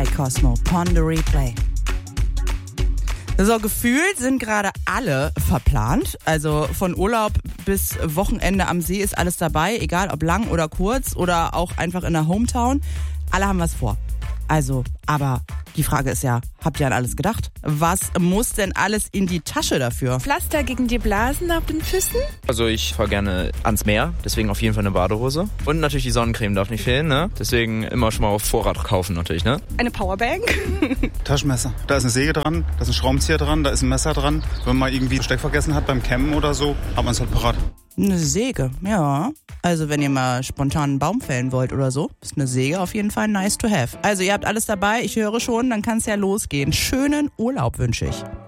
bei Cosmo. Pon the Replay. So, gefühlt sind gerade alle verplant. Also von Urlaub bis Wochenende am See ist alles dabei, egal ob lang oder kurz oder auch einfach in der Hometown. Alle haben was vor. Also, aber die Frage ist ja, habt ihr an alles gedacht? Was muss denn alles in die Tasche dafür? Pflaster gegen die Blasen auf den Füßen? Also ich fahre gerne ans Meer, deswegen auf jeden Fall eine Badehose. Und natürlich die Sonnencreme darf nicht fehlen, ne? Deswegen immer schon mal auf Vorrat kaufen natürlich, ne? Eine Powerbank? Taschenmesser. Da ist eine Säge dran, da ist ein Schraubenzieher dran, da ist ein Messer dran. Wenn man irgendwie Besteck vergessen hat beim Campen oder so, hat man es halt parat. Eine Säge, ja. Also wenn ihr mal spontan einen Baum fällen wollt oder so, ist eine Säge auf jeden Fall nice to have. Also ihr habt alles dabei, ich höre schon, dann kann es ja losgehen. Schönen Urlaub wünsche ich.